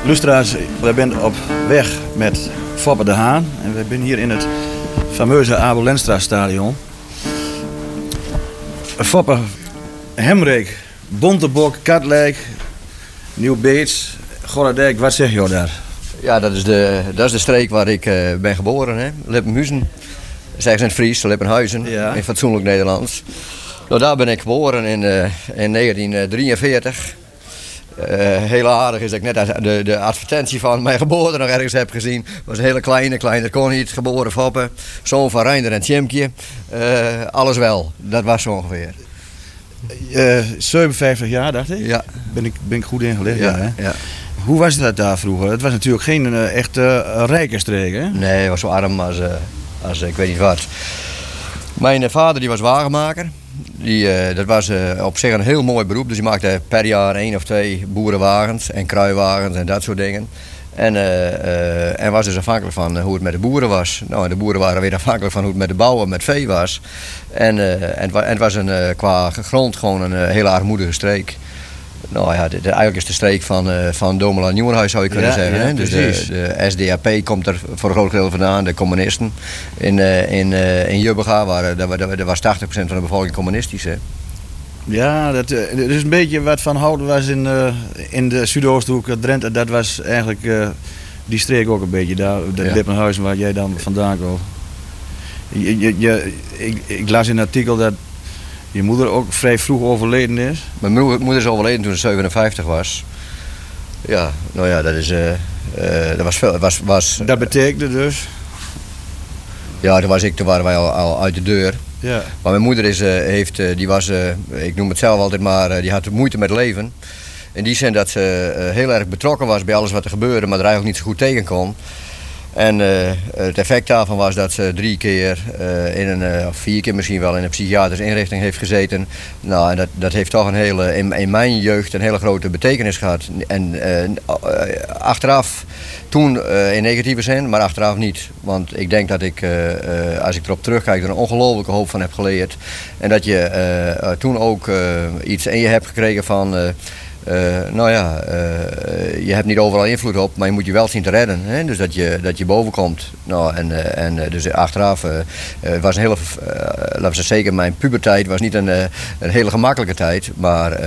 Lustra's, we zijn op weg met Foppe de Haan. En we zijn hier in het fameuze Abel Lenstra stadion. Foppe, Hemreek, Bontebok, Katlijk, Nieuw-Beets, Gorredijk. Wat zeg je daar? Ja, dat is de streek waar ik ben geboren. Lippenhuizen. Zeggen ze in het Fries, Lippenhuizen, ja. In fatsoenlijk Nederlands. Nou, daar ben ik geboren in 1943. Heel aardig is dat ik net de advertentie van mijn geboorte nog ergens heb gezien. Het was een hele kleine kon niet, geboren Foppe. Zoon van Reinder en Tjimkje. Alles wel, dat was zo ongeveer. 57 jaar, dacht ik? Ja. Ben ik goed ingelicht? Ja, hè? ja. Hoe was dat daar vroeger? Het was natuurlijk geen echte rijke streek, hè? Nee, het was zo arm als ik weet niet wat. Mijn vader die was wagenmaker. Dat was op zich een heel mooi beroep. Dus die maakte per jaar 1 of 2 boerenwagens en kruiwagens en dat soort dingen. En was dus afhankelijk van hoe het met de boeren was. Nou, en de boeren waren weer afhankelijk van hoe het met de bouwen, met vee was. En het was qua grond gewoon een hele armoedige streek. Nou ja, eigenlijk is de streek van Domela Nieuwenhuis zou je kunnen zeggen. Ja, hè? Dus de SDAP komt er voor een groot gedeelte vandaan, de communisten. In Jubbega, daar was 80% van de bevolking communistisch. Hè? Ja, dat is een beetje wat Van Houten was in de Zuidoosthoek, Drenthe. Dat was eigenlijk die streek ook een beetje, daar, dat Lippenhuizen waar jij dan vandaan komt. Ik las in een artikel dat je moeder ook vrij vroeg overleden is. Mijn moeder is overleden toen ze 57 was. Ja, nou ja, dat is... dat was dat betekende dus? Ja, toen waren wij al uit de deur. Ja. Maar mijn moeder die was, ik noem het zelf altijd maar, die had moeite met leven. In die zin dat ze heel erg betrokken was bij alles wat er gebeurde, maar er eigenlijk niet zo goed tegen kon. En het effect daarvan was dat ze 3 keer, of 4 keer misschien wel, in een psychiatrische inrichting heeft gezeten. Nou, en dat heeft toch in mijn jeugd een hele grote betekenis gehad. En achteraf, toen in negatieve zin, maar achteraf niet. Want ik denk dat ik, als ik erop terugkijk, er een ongelofelijke hoop van heb geleerd. En dat je toen ook iets in je hebt gekregen van... je hebt niet overal invloed op, maar je moet je wel zien te redden. Hè? Dus dat je boven komt. Nou, dus achteraf was een hele, laten we zeker mijn puberteit was niet een hele gemakkelijke tijd, maar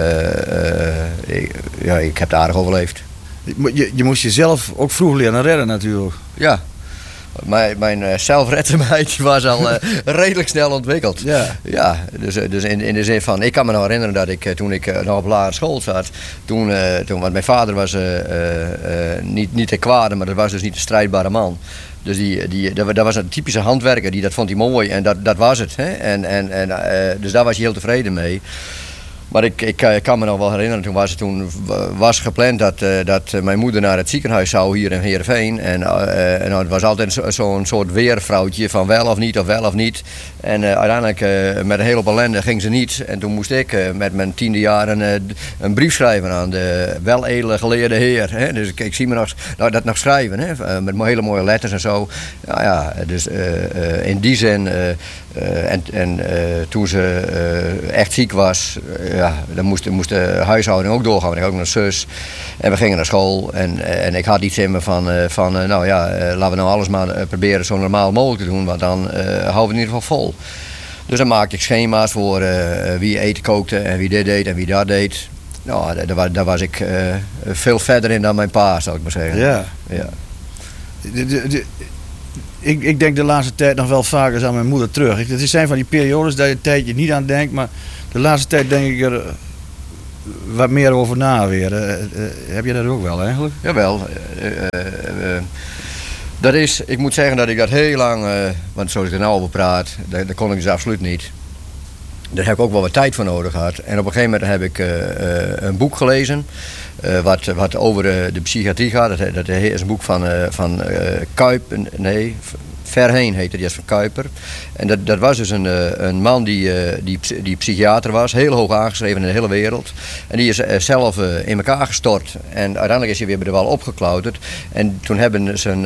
ik heb het aardig overleefd. Je moest jezelf ook vroeg leren redden natuurlijk. Ja. Mijn zelfredzaamheid was al redelijk snel ontwikkeld. Ja, dus in de zin van, ik kan me nog herinneren dat ik toen ik nog op lagere school zat, want mijn vader was niet te kwade, maar dat was dus niet een strijdbare man. Dus dat was een typische handwerker, dat vond hij mooi en dat was het. Hè? Dus daar was hij heel tevreden mee. Maar ik kan me nog wel herinneren, toen was gepland dat mijn moeder naar het ziekenhuis zou hier in Heerenveen. En het was altijd zo'n soort weervrouwtje van wel of niet of wel of niet. En uiteindelijk met een hele hoop ellende ging ze niet. En toen moest ik met mijn 10e jaar een brief schrijven aan de weledele geleerde heer. Hè? Dus ik zie me dat nog schrijven, hè? Met hele mooie letters en zo. Nou ja, dus in die zin... toen ze echt ziek was, dan moest de huishouding ook doorgaan. Ik had ook een zus en we gingen naar school. En ik had iets in me van laten we nou alles maar proberen zo normaal mogelijk te doen, want dan houden we het in ieder geval vol. Dus dan maakte ik schema's voor wie eten kookte en wie dit deed en wie dat deed. Nou, daar was ik veel verder in dan mijn pa, zou ik maar zeggen. Ja. Ja. Ik denk de laatste tijd nog wel vaker aan mijn moeder terug. Het zijn van die periodes dat je een tijdje niet aan denkt, maar de laatste tijd denk ik er wat meer over na weer. Heb je dat ook wel eigenlijk? Jawel. Ik moet zeggen dat ik dat heel lang, want zoals ik er nou over praat, daar kon ik dus absoluut niet. Daar heb ik ook wel wat tijd voor nodig gehad. En op een gegeven moment heb ik een boek gelezen. Wat over de psychiatrie gaat. Dat is een boek van Kuip. Nee, Verheen heette die, van Kuiper. En dat was dus een man die psychiater was. Heel hoog aangeschreven in de hele wereld. En die is zelf in elkaar gestort. En uiteindelijk is hij weer bij de wal opgeklauterd. En toen hebben zijn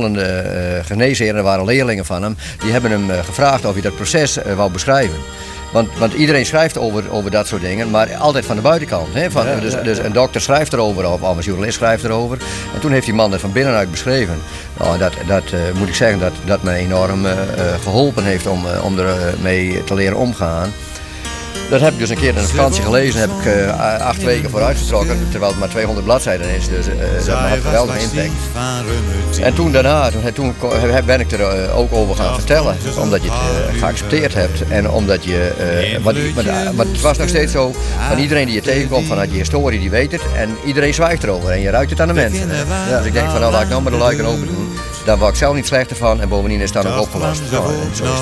behandelende geneesheren, er waren leerlingen van hem, die hebben hem gevraagd of hij dat proces wou beschrijven. Want iedereen schrijft over dat soort dingen, maar altijd van de buitenkant. Hè? Dus een dokter schrijft erover, of een journalist schrijft erover. En toen heeft die man er van binnenuit beschreven. Nou, dat moet ik zeggen, dat me enorm geholpen heeft om er mee te leren omgaan. Dat heb ik dus een keer in een vakantie gelezen. Heb ik 8 weken vooruit getrokken, terwijl het maar 200 bladzijden is. Dus dat had een geweldige impact. En toen daarna ben ik er ook over gaan vertellen. Omdat je het geaccepteerd hebt. En omdat je... maar het was nog steeds zo, van iedereen die je tegenkomt vanuit je historie, die weet het. En iedereen zwijgt erover. En je ruikt het aan de mensen. Dus ik denk van, nou laat ik nou maar de luiken open doen. Daar word ik zelf niet slechter van. En bovendien is het dan ook opgelost. Nou, en zo is